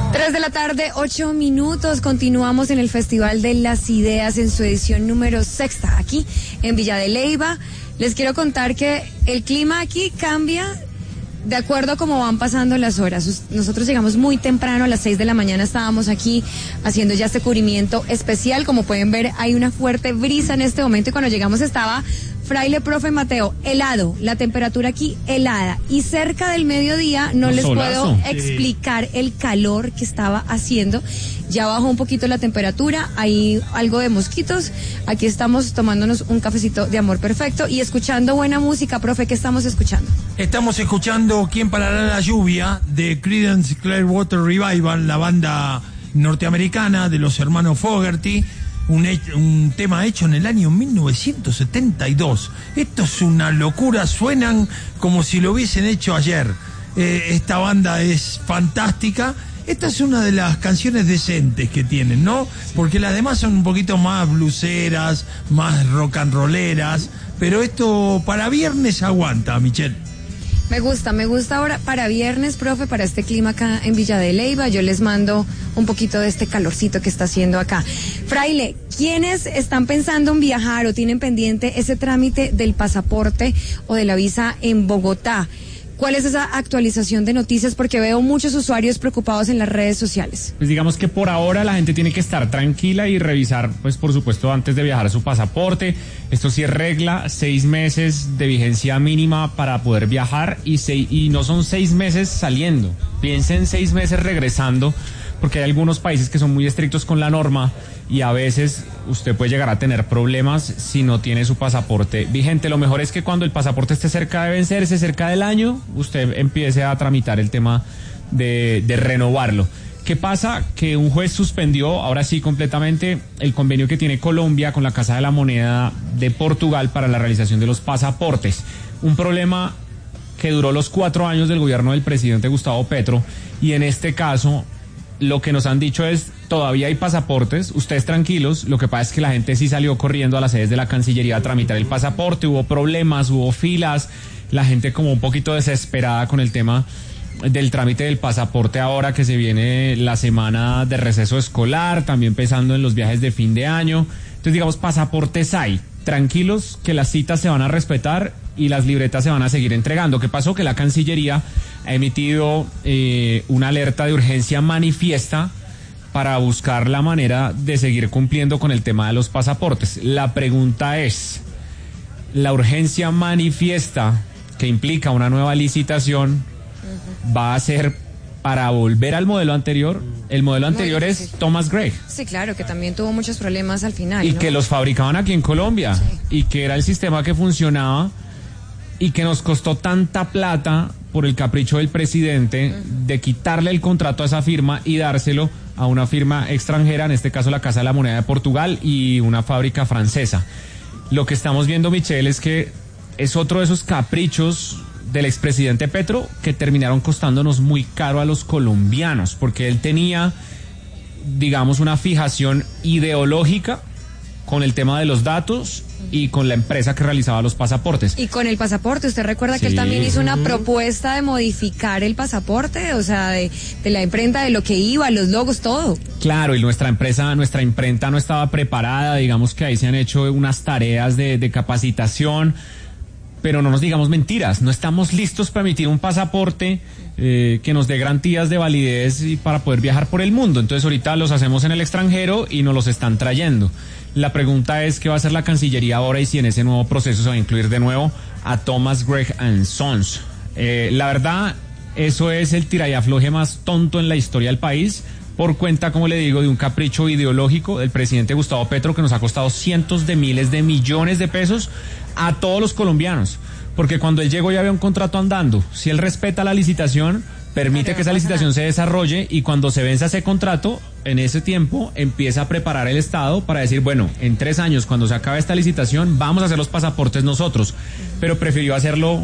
3 de la tarde, 8 minutos. Continuamos en el Festival de las Ideas en su edición número 6, aquí en Villa de Leyva. Les quiero contar que el clima aquí cambia de acuerdo a cómo van pasando las horas. Nosotros llegamos muy temprano, a las 6 de la mañana estábamos aquí haciendo ya este cubrimiento especial. Como pueden ver, hay una fuerte brisa en este momento y cuando llegamos estaba Fraile, profe Mateo, helado, la temperatura aquí helada, y cerca del mediodía no les puedo explicar el calor que estaba haciendo. Ya bajó un poquito la temperatura, hay algo de mosquitos. Aquí estamos tomándonos un cafecito de amor perfecto y escuchando buena música. Profe, ¿qué estamos escuchando? Estamos escuchando ¿Quién parará la lluvia? De Creedence Clearwater Revival, la banda norteamericana de los hermanos Fogerty. Un tema hecho en el año 1972. Esto es una locura, suenan como si lo hubiesen hecho ayer. Esta banda es fantástica. Esta es una de las canciones decentes que tienen, ¿no? Porque las demás son un poquito más bluseras, más rock and rolleras, pero esto para viernes aguanta, Michelle. Me gusta ahora para viernes, profe, para este clima acá en Villa de Leyva. Yo les mando un poquito de este calorcito que está haciendo acá. Fraile, ¿quiénes están pensando en viajar o tienen pendiente ese trámite del pasaporte o de la visa en Bogotá? ¿Cuál es esa actualización de noticias? Porque veo muchos usuarios preocupados en las redes sociales. Pues digamos que por ahora la gente tiene que estar tranquila y revisar, pues por supuesto, antes de viajar su pasaporte. Esto sí es regla, 6 meses de vigencia mínima para poder viajar y no son 6 meses saliendo. Piensen 6 meses regresando, porque hay algunos países que son muy estrictos con la norma y a veces usted puede llegar a tener problemas si no tiene su pasaporte vigente. Lo mejor es que cuando el pasaporte esté cerca de vencerse, cerca del año, usted empiece a tramitar el tema de renovarlo. ¿Qué pasa? Que un juez suspendió, ahora sí completamente, el convenio que tiene Colombia con la Casa de la Moneda de Portugal para la realización de los pasaportes. Un problema que duró los 4 años del gobierno del presidente Gustavo Petro, y en este caso lo que nos han dicho es, todavía hay pasaportes, ustedes tranquilos. Lo que pasa es que la gente sí salió corriendo a las sedes de la Cancillería a tramitar el pasaporte, hubo problemas, hubo filas, la gente como un poquito desesperada con el tema del trámite del pasaporte ahora que se viene la semana de receso escolar, también pensando en los viajes de fin de año. Entonces digamos, pasaportes hay, tranquilos que las citas se van a respetar y las libretas se van a seguir entregando. ¿Qué pasó? Que la Cancillería ha emitido una alerta de urgencia manifiesta para buscar la manera de seguir cumpliendo con el tema de los pasaportes. La pregunta es, ¿la urgencia manifiesta que implica una nueva licitación va a ser para volver al modelo anterior? El modelo anterior es Thomas Gregg. Sí, claro, que también tuvo muchos problemas al final, y ¿no? que los fabricaban aquí en Colombia, sí. Y que era el sistema que funcionaba y que nos costó tanta plata por el capricho del presidente de quitarle el contrato a esa firma y dárselo a una firma extranjera, en este caso la Casa de la Moneda de Portugal y una fábrica francesa. Lo que estamos viendo, Michelle, es que es otro de esos caprichos del expresidente Petro que terminaron costándonos muy caro a los colombianos, porque él tenía, digamos, una fijación ideológica con el tema de los datos y con la empresa que realizaba los pasaportes. Y con el pasaporte, ¿usted recuerda que él también hizo una propuesta de modificar el pasaporte? O sea, de la imprenta, de lo que iba, los logos, todo. Claro, y nuestra imprenta no estaba preparada, digamos que ahí se han hecho unas tareas de capacitación, pero no nos digamos mentiras, no estamos listos para emitir un pasaporte que nos dé garantías de validez y para poder viajar por el mundo. Entonces ahorita los hacemos en el extranjero y nos los están trayendo. La pregunta es qué va a hacer la Cancillería ahora y si en ese nuevo proceso se va a incluir de nuevo a Thomas Gregg & Sons. La verdad, eso es el tira y afloje más tonto en la historia del país, por cuenta, como le digo, de un capricho ideológico del presidente Gustavo Petro que nos ha costado cientos de miles de millones de pesos a todos los colombianos. Porque cuando él llegó ya había un contrato andando. Si él respeta la licitación, permite que esa licitación se desarrolle, y cuando se venza ese contrato, en ese tiempo empieza a preparar el Estado para decir, bueno, en 3 años, cuando se acabe esta licitación, vamos a hacer los pasaportes nosotros. Pero prefirió hacerlo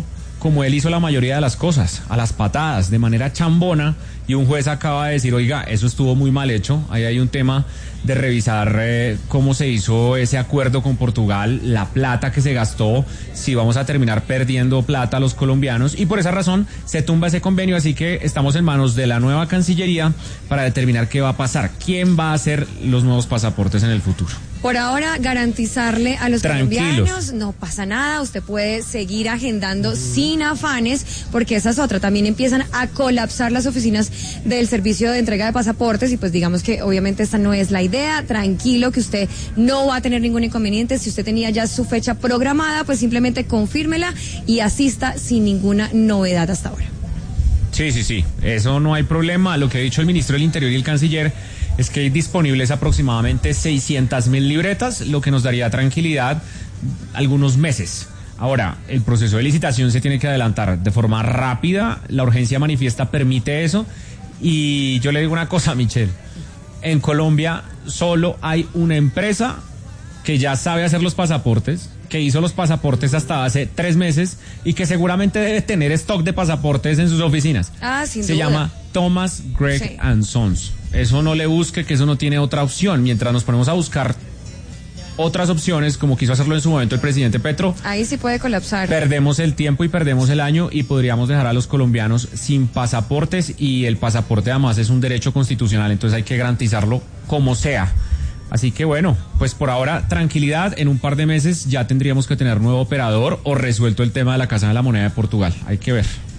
como él hizo la mayoría de las cosas, a las patadas, de manera chambona, y un juez acaba de decir, oiga, eso estuvo muy mal hecho, ahí hay un tema de revisar cómo se hizo ese acuerdo con Portugal, la plata que se gastó, si vamos a terminar perdiendo plata a los colombianos, y por esa razón se tumba ese convenio, así que estamos en manos de la nueva Cancillería para determinar qué va a pasar, quién va a hacer los nuevos pasaportes en el futuro. Por ahora, garantizarle a los Tranquilos. colombianos, no pasa nada, usted puede seguir agendando sin afanes, porque esa es otra, también empiezan a colapsar las oficinas del servicio de entrega de pasaportes y pues digamos que obviamente esta no es la idea, tranquilo que usted no va a tener ningún inconveniente, si usted tenía ya su fecha programada, pues simplemente confírmela y asista sin ninguna novedad hasta ahora. Sí, eso no hay problema. Lo que ha dicho el ministro del Interior y el canciller es que hay disponibles aproximadamente 600,000 libretas, lo que nos daría tranquilidad algunos meses. Ahora, el proceso de licitación se tiene que adelantar de forma rápida, la urgencia manifiesta permite eso, y yo le digo una cosa, Michelle, en Colombia solo hay una empresa que ya sabe hacer los pasaportes, que hizo los pasaportes hasta hace 3 meses y que seguramente debe tener stock de pasaportes en sus oficinas. Sin Se duda. llama Thomas Gregg Sí. & Sons. Eso no le busque, que eso no tiene otra opción. Mientras nos ponemos a buscar otras opciones, como quiso hacerlo en su momento el presidente Petro, Ahí sí puede colapsar. perdemos el tiempo y perdemos el año y podríamos dejar a los colombianos sin pasaportes, y el pasaporte además es un derecho constitucional, entonces hay que garantizarlo como sea. Así que bueno, pues por ahora tranquilidad, en un par de meses ya tendríamos que tener nuevo operador o resuelto el tema de la Casa de la Moneda de Portugal. Hay que ver.